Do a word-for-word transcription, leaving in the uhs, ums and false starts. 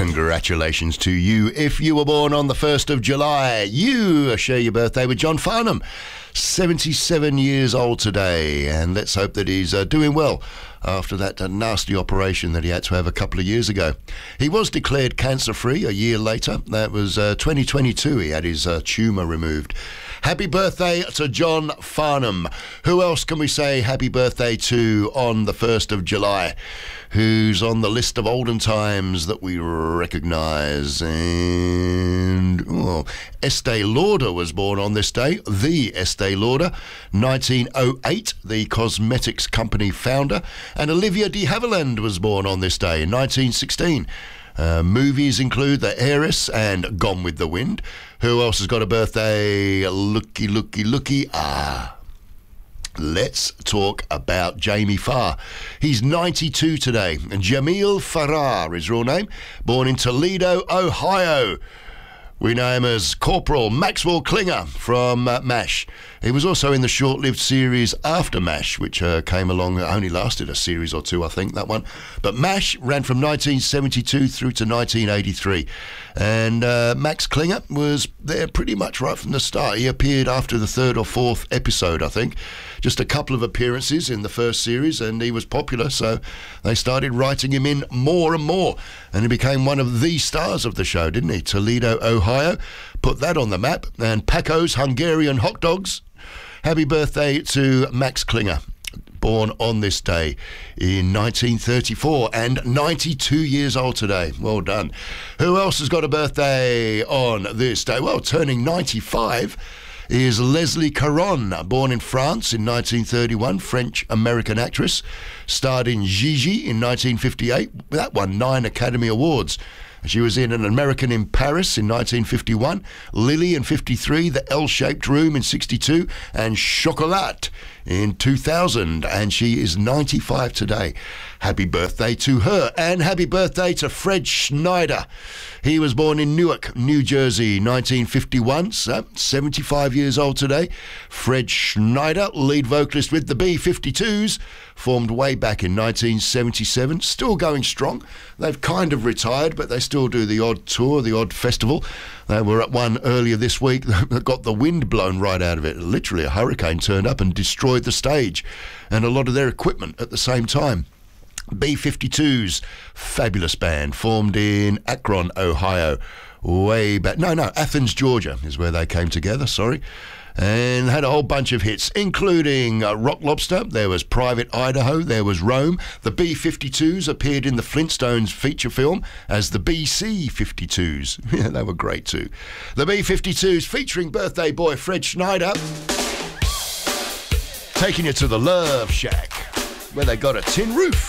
Congratulations to you. If you were born on the first of July, you share your birthday with John Farnham, seventy-seven years old today, and let's hope that he's uh, doing well after that uh, nasty operation that he had to have a couple of years ago. He was declared cancer-free a year later. That was uh, twenty twenty-two. He had his uh, tumour removed. Happy birthday to John Farnham. Who else can we say happy birthday to on the first of July? Who's on the list of olden times that we recognise? And oh, Estee Lauder was born on this day. The Estee Lauder, nineteen oh eight, the cosmetics company founder. And Olivia de Havilland was born on this day in nineteen sixteen. Uh, movies include The Heiress and Gone with the Wind. Who else has got a birthday? Looky, looky, looky. Ah, let's talk about Jamie Farr. He's ninety-two today. Jamil Farrar, his real name. Born in Toledo, Ohio. We know him as Corporal Maxwell Klinger from uh, MASH. He was also in the short-lived series After MASH, which uh, came along, only lasted a series or two, I think, that one. But MASH ran from nineteen seventy-two through to nineteen eighty-three. And uh, Max Klinger was there pretty much right from the start. He appeared after the third or fourth episode, I think. Just a couple of appearances in the first series, and he was popular, so they started writing him in more and more. And he became one of the stars of the show, didn't he? Toledo, Ohio. Put that on the map. And Paco's Hungarian Hot Dogs. Happy birthday to Max Klinger, born on this day in nineteen thirty-four and ninety-two years old today. Well done. Who else has got a birthday on this day? Well, turning ninety-five is Leslie Caron, born in France in nineteen thirty-one, French-American actress. Starred in Gigi in nineteen fifty-eight. That won nine Academy Awards. She was in An American in Paris in nineteen fifty-one, Lily in fifty-three, The L-Shaped Room in sixty-two, and Chocolat in two thousand, and she is ninety-five today. Happy birthday to her, and happy birthday to Fred Schneider. He was born in Newark, New Jersey, nineteen fifty-one, so seventy-five years old today. Fred Schneider, lead vocalist with the B fifty-twos, formed way back in nineteen seventy-seven, still going strong. They've kind of retired, but they still do the odd tour, the odd festival. They were at one earlier this week that got the wind blown right out of it. Literally, a hurricane turned up and destroyed the stage and a lot of their equipment at the same time. B fifty-twos, fabulous band, formed in Akron, Ohio, way back. No, no, Athens, Georgia is where they came together, sorry. And had a whole bunch of hits, including uh, Rock Lobster. There was Private Idaho. There was Rome. The B fifty-twos appeared in the Flintstones feature film as the B C fifty-twos. Yeah, they were great too. The B fifty-twos featuring birthday boy Fred Schneider, taking you to the Love Shack, where they got a tin roof.